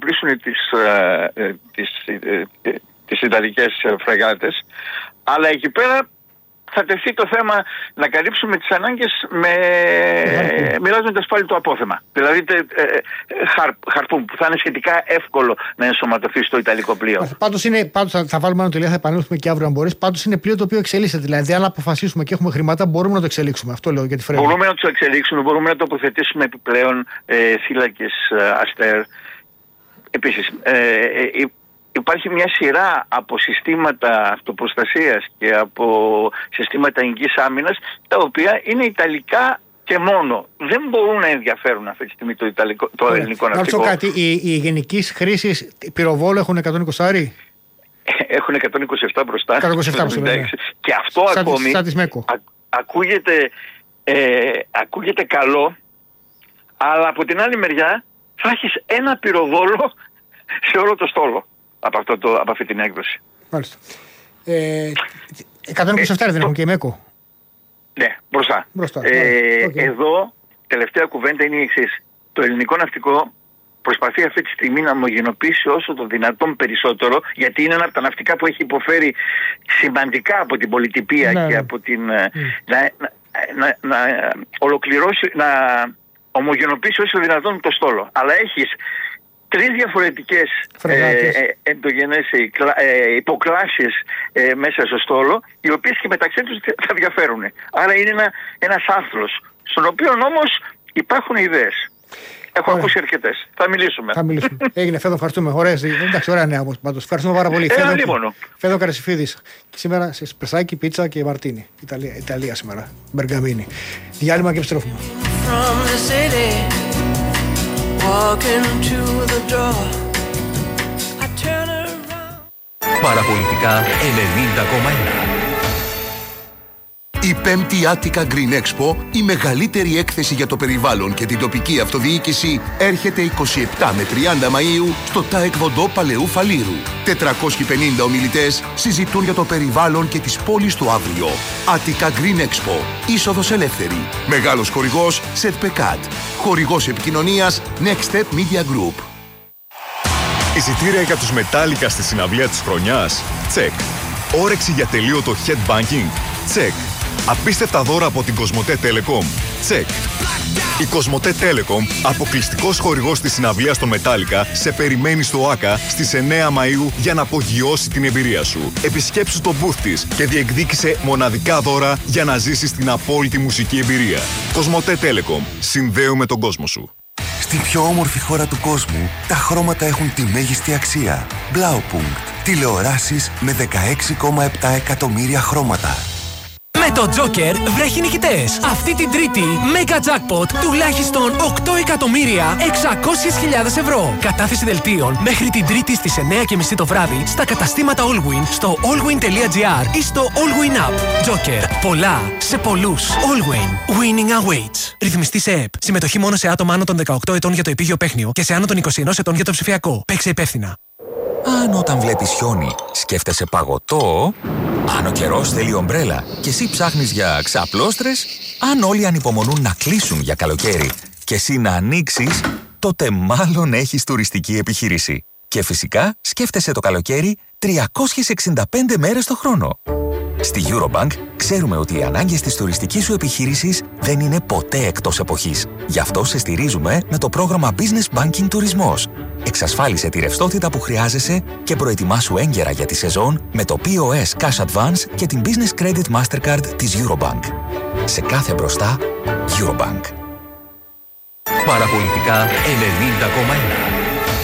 οπλίσουν τις ιταλικές φρεγάτες, αλλά εκεί πέρα θα τεθεί το θέμα να καλύψουμε τις ανάγκες μοιράζοντας πάλι το απόθεμα. Δηλαδή χαρπούν που θα είναι σχετικά εύκολο να ενσωματωθεί στο ιταλικό πλοίο. Πάντως θα βάλουμε ένα τελεία, θα επανέλθουμε και αύριο αν μπορείς. Πάντως είναι πλοίο το οποίο εξελίσσεται. Δηλαδή, αν αποφασίσουμε και έχουμε χρήματα, μπορούμε να το εξελίξουμε. Αυτό λέω για τη φρεγάτα. Μπορούμε να το εξελίξουμε, μπορούμε να τοποθετήσουμε επιπλέον θύλακες Αστέρ. Επίσης, υπάρχει μια σειρά από συστήματα αυτοπροστασίας και από συστήματα εγγύης άμυνας, τα οποία είναι ιταλικά και μόνο. Δεν μπορούν να ενδιαφέρουν αυτή τη στιγμή το ελληνικό ναυτικό. Να ρωτήσω κάτι, οι γενικής χρήσης πυροβόλου έχουν 120? Έχουν 127 μπροστά. 127 και αυτό ακόμη ακούγεται καλό, αλλά από την άλλη μεριά θα έχεις ένα πυροβόλο σε όλο το στόλο από αυτή την έκδοση. Μάλιστα. 127 δεν έχουν και η ΜΕΚΟ? Ναι, μπροστά. Εδώ, τελευταία κουβέντα είναι η εξής. Το ελληνικό ναυτικό προσπαθεί αυτή τη στιγμή να ομογενοποιήσει όσο το δυνατόν περισσότερο, γιατί είναι ένα από τα ναυτικά που έχει υποφέρει σημαντικά από την πολιτιπία και από την... να ολοκληρώσει, να ομογενοποιήσει όσο δυνατόν το στόλο. Αλλά έχεις 3 διαφορετικές εντογενές υποκλάσεις μέσα στο στόλο, οι οποίες και μεταξύ τους θα διαφέρουν. Άρα είναι ένας άθλος, στον οποίο όμως υπάρχουν ιδέες. Έχω ακούσει αρκετές. Θα μιλήσουμε. Έγινε, Φέδο, ευχαριστούμε. Ωραία νέα πάντως. Ευχαριστούμε πάρα πολύ. Φέδο Καρασιφίδης. Σήμερα σε σπεσάκι, πίτσα και μαρτίνι. Ιταλία σήμερα. Μπεργαμίνι. Διάλειμμα και επιστρέφουμε. Παραπολιτικά 90,1. Η 5η Attica Green Expo, η μεγαλύτερη έκθεση για το περιβάλλον και την τοπική αυτοδιοίκηση, έρχεται 27 με 30 Μαΐου στο ΤΑΕΚ Βοντό Παλαιού Φαλήρου. 450 ομιλητές συζητούν για το περιβάλλον και τις πόλεις του αύριο. Attica Green Expo, είσοδος ελεύθερη. Μεγάλος χορηγός ΣΕΤΠΕΚΑΤ. Χορηγός επικοινωνίας Next Step Media Group. Εισιτήρια για τους Metallica στη συναυλία της χρονιάς? Τσεκ. Όρεξη για τελείωτο headbanking? Τσεκ. Απίστευτα δώρα από την Κοσμοτέ Telecom? Τσεκ. Η Κοσμοτέ Telecom, αποκλειστικός χορηγός της συναυλίας στο Metallica, σε περιμένει στο ΆΚΑ στις 9 Μαΐου για να απογειώσει την εμπειρία σου. Επισκέψου το booth της και διεκδίκησε μοναδικά δώρα για να ζήσεις την απόλυτη μουσική εμπειρία. Κοσμοτέ Telecom. Συνδέουμε τον κόσμο σου. Στην πιο όμορφη χώρα του κόσμου, τα χρώματα έχουν τη μέγιστη αξία. Blaupunkt. Τηλεοράσεις με 16,7 εκατομμύρια χρώματα. Με το Joker βρέχει νικητές. Αυτή την Τρίτη, Mega Jackpot τουλάχιστον 8.600.000 ευρώ. Κατάθεση δελτίων μέχρι την Τρίτη στις 9:30 το βράδυ στα καταστήματα Allwin, στο allwin.gr ή στο Allwin App. Joker. Πολλά σε πολλούς. Allwin. Winning awaits. Ρυθμιστή σε ΕΠ. Συμμετοχή μόνο σε άτομα άνω των 18 ετών για το επίγειο παίχνιο και σε άνω των 21 ετών για το ψηφιακό. Παίξε υπεύθυνα. Αν όταν βλέπεις χιόνι σκέφτεσαι παγωτό, αν ο καιρός θέλει ομπρέλα και εσύ ψάχνεις για ξαπλώστρες, αν όλοι ανυπομονούν να κλείσουν για καλοκαίρι και εσύ να ανοίξεις, τότε μάλλον έχεις τουριστική επιχείρηση. Και φυσικά σκέφτεσαι το καλοκαίρι 365 μέρες το χρόνο. Στη Eurobank ξέρουμε ότι οι ανάγκες της τουριστικής σου επιχείρησης δεν είναι ποτέ εκτός εποχής. Γι' αυτό σε στηρίζουμε με το πρόγραμμα Business Banking Τουρισμός. Εξασφάλισε τη ρευστότητα που χρειάζεσαι και προετοιμάσου έγκαιρα για τη σεζόν με το POS Cash Advance και την Business Credit Mastercard της Eurobank. Σε κάθε μπροστά, Eurobank. Παραπολιτικά 90,1.